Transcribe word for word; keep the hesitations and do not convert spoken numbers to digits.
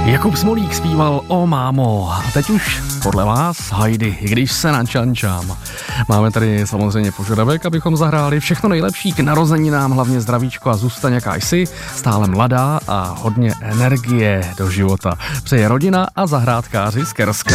Jakub Smolík zpíval O mámo. A teď už podle vás Heidi, i když se načančám. Máme tady samozřejmě požadavek, abychom zahráli všechno nejlepší k narozeninám, hlavně zdravíčko a zůstaň jaká jsi, stále mladá a hodně energie do života. Přeje rodina a zahrádkáři z Kerska.